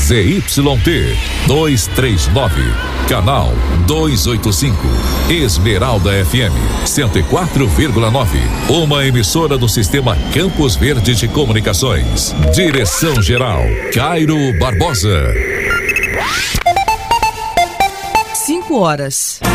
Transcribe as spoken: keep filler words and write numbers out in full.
Z Y T duzentos e trinta e nove, canal duzentos e oitenta e cinco, Esmeralda F M cento e quatro vírgula nove, uma emissora do sistema Campos Verde de Comunicações. Direção geral Cairo Barbosa. Cinco horas.